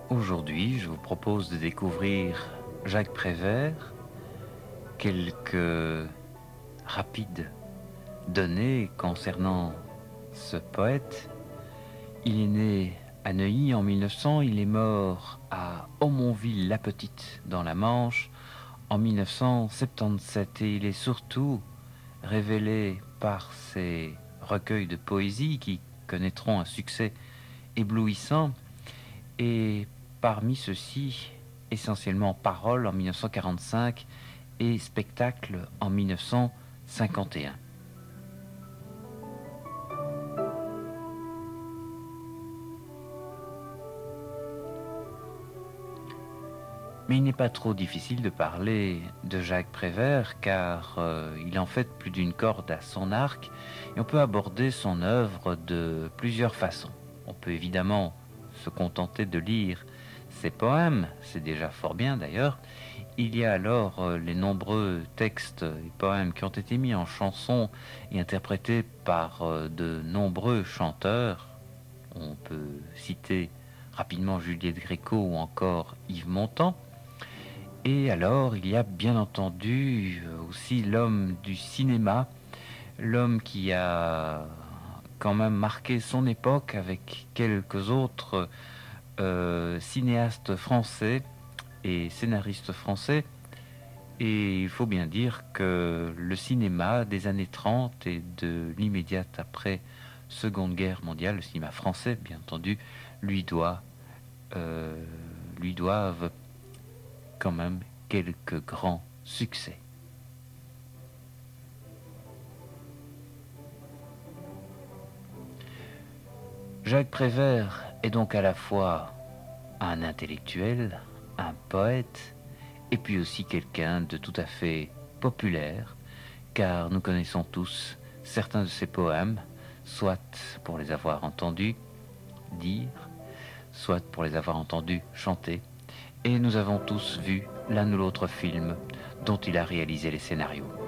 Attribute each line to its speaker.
Speaker 1: Aujourd'hui, je vous propose de découvrir Jacques Prévert, quelques rapides données concernant ce poète. Il est né à Neuilly en 1900, il est mort à Aumonville-la-Petite dans la Manche en 1977 et il est surtout révélé par ses recueils de poésie qui connaîtront un succès éblouissant. Et parmi ceux-ci, essentiellement Paroles en 1945 et Spectacle en 1951. Mais il n'est pas trop difficile de parler de Jacques Prévert car il en fait plus d'une corde à son arc et on peut aborder son œuvre de plusieurs façons. On peut évidemment se contenter de lire ses poèmes, c'est déjà fort bien d'ailleurs. Il y a alors les nombreux textes et poèmes qui ont été mis en chansons et interprétés par de nombreux chanteurs. On peut citer rapidement Juliette Gréco ou encore Yves Montand. Et alors, il y a bien entendu aussi l'homme du cinéma, l'homme qui a quand même marqué son époque avec quelques autres cinéastes français et scénaristes français. Et il faut bien dire que le cinéma des années 30 et de l'immédiate après Seconde Guerre mondiale, le cinéma français bien entendu, lui doit, euh, lui doivent quand même quelques grands succès. Jacques Prévert est donc à la fois un intellectuel, un poète, et puis aussi quelqu'un de tout à fait populaire, car nous connaissons tous certains de ses poèmes, soit pour les avoir entendus dire, soit pour les avoir entendus chanter, et nous avons tous vu l'un ou l'autre film dont il a réalisé les scénarios.